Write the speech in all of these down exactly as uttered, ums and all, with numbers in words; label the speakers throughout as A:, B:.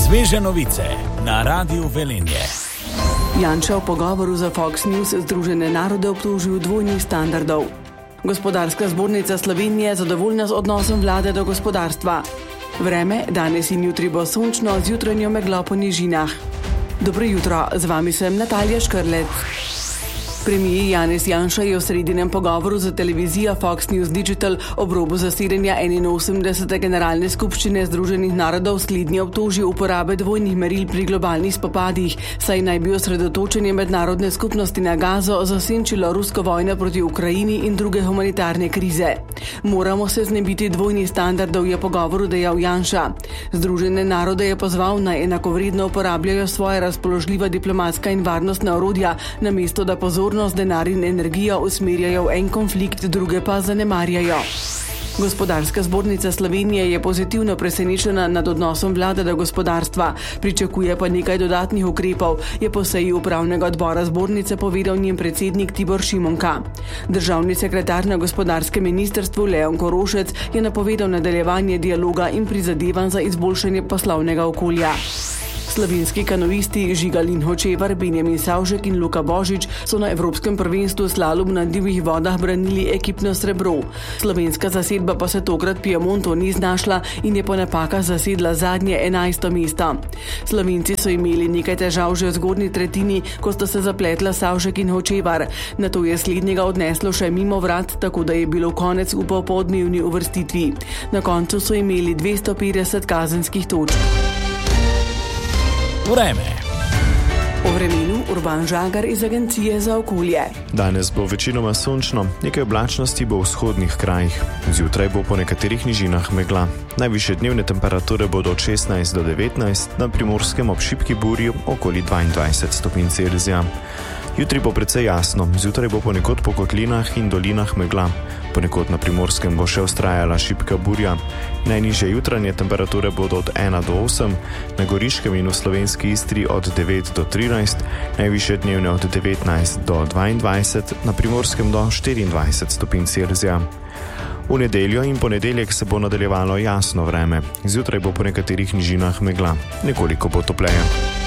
A: Sveže novice na Radiu Velenje.
B: Janša v pogovoru za Fox News Združene narode obtožil dvojnih standardov. Gospodarska zbornica Slovenije je zadovoljna z odnosom vlade do gospodarstva. Vreme, danes in jutri bo sončno z jutranjo meglo po nižinah. Dobro jutro, z vami sem Natalija Škrlec. Premijer Janez Janša je v sredinem pogovoru za televizijo Fox News Digital ob robu zasedanja enainosemdesete generalne skupščine Združenih narodov slednje obtožil uporabe dvojnih meril pri globalnih spopadih, saj naj bi osredotočenje mednarodne skupnosti na Gazo zasenčilo rusko vojno proti Ukrajini in druge humanitarne krize. Moramo se znebiti dvojnih standardov, je pogovoru dejal Janša. Združene narode je pozval, naj enakovredno uporabljajo svoje razpoložljiva diplomatska in varnostna orodja, namesto da pozornost denar in energijo usmerjajo v en konflikt, druge pa zanemarjajo. Gospodarska zbornica Slovenije je pozitivno presenečena nad odnosom vlade do gospodarstva, pričakuje pa nekaj dodatnih ukrepov, je po seji upravnega odbora zbornice povedal njen predsednik Tibor Šimonka. Državni sekretar na gospodarskem ministrstvu Leon Korošec je napovedal nadaljevanje dialoga in prizadevanj za izboljšanje poslovnega okolja. Slovenski kanoisti Žigalin Hočevar, Benjamin Savšek in Luka Božič so na Evropskem prvenstvu slalom na divjih vodah branili ekipno srebro. Slovenska zasedba pa se tokrat Piemontu ni znašla in je po napakah zasedla zadnje enajsto mesto. Slovenci so imeli nekaj težav že v zgodnji tretjini, ko sta se zapletla Savšek in Hočevar. Nato je slednjega odneslo še mimo vrat, tako da je bilo konec upal po dnevni uvrstitvi. Na koncu so imeli dvesto petdeset kazenskih točk.
A: Vreme.
B: O vremenu Urban Žagar iz Agencije za okolje.
C: Danes bo večinoma sončno, nekaj oblačnosti bo v vzhodnih krajih. Zjutraj bo po nekaterih nižinah megla. Najvišje dnevne temperature bodo od šestnajst do devetnajst, na Primorskem ob šibki burji okoli dvaindvajset stopinj Celzija. Jutri bo precej jasno, zjutraj bo ponekod po kotlinah in dolinah megla. Ponekod na Primorskem bo še vztrajala šibka burja. Najnižje jutranje temperature bodo od ena do osem, na Goriškem in v slovenski Istri od devet do trinajst, najvišje dnevne od devetnajst do dvaindvajset, na Primorskem do štiriindvajset stopinj Celzija. V nedeljo in ponedeljek se bo nadaljevalo jasno vreme. Zjutraj bo po nekaterih nižinah megla. Nekoliko bo topleje.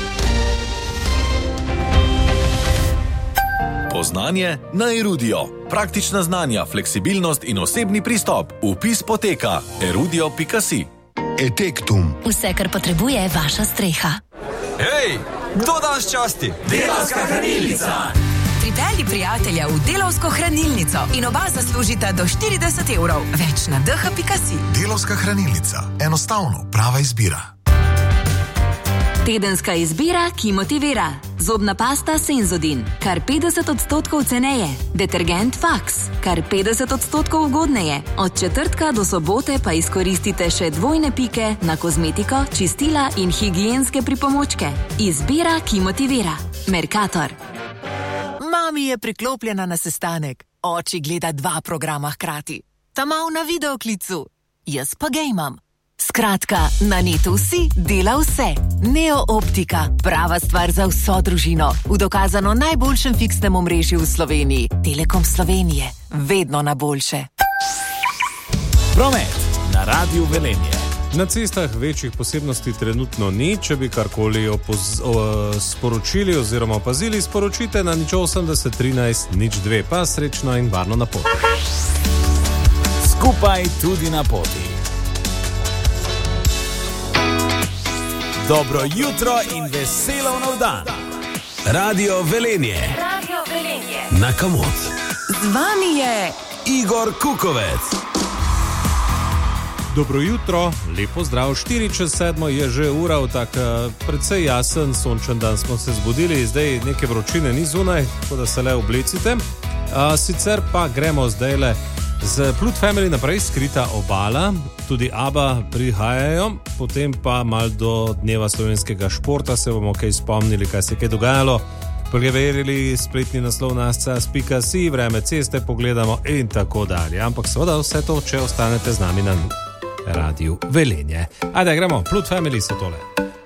A: Poznanje na Erudio. Praktična znanja, fleksibilnost in osebni pristop. Vpis poteka erudio pika si.
D: Etektum.
E: Vse, kar potrebuje vaša streha.
F: Hej, kdo danes časti?
A: Delavska hranilnica.
G: Pripelji prijatelja v Delavsko hranilnico in oba zaslužita do štirideset evrov. Več na d h pika si.
D: Delavska hranilnica. Enostavno, prava izbira.
E: Tedenska izbira, ki motivira. Zobna pasta Senzodin, kar petdeset odstotkov ceneje. Detergent Fax, kar petdeset odstotkov ugodneje. Od četrtka do sobote pa izkoristite še dvojne pike na kozmetiko, čistila in higienske pripomočke. Izbira, ki motivira. Mercator.
G: Mami je priklopljena na sestanek. Oči gleda dva programa hkrati. Ta mal na videoklicu. Jaz pa gejmam. Skratka, na netu si dela vse. Neo Optika, prava stvar za vso družino. V dokazano najboljšem fiksnem omrežju v Sloveniji. Telekom Slovenije, vedno na boljše.
A: Promet na Radiu Velenje.
H: Na cestah večjih posebnosti trenutno ni, če bi karkoli opoz, o, sporočili oziroma opazili, sporočite na nič osemdeset trinajst nič dve, pa srečno in varno na poti.
A: Skupaj tudi na poti. Dobro jutro in veselo nov dan. Radio Velenje.
G: Radio Velenje.
A: Na Kamot.
G: Z vami je
A: Igor Kukovec.
H: Dobro jutro, lepo zdrav, štiri čez sedmo je že ura, v tak precej jasen, sončen dan smo se zbudili, zdaj neke vročine ni zunaj, tako da se le oblecite. A, sicer pa gremo zdajle z Plut Family naprej, Skrita obala, tudi ABBA prihajajo, potem pa mal do dneva slovenskega športa se bomo kaj spomnili, kaj se je kaj dogajalo, preverili spletni naslov nasca pika si, vreme ceste pogledamo in tako dalje. Ampak seveda vse to, če ostanete z nami na Radiu Velenje. Ajde, gremo, Plut Family so tole.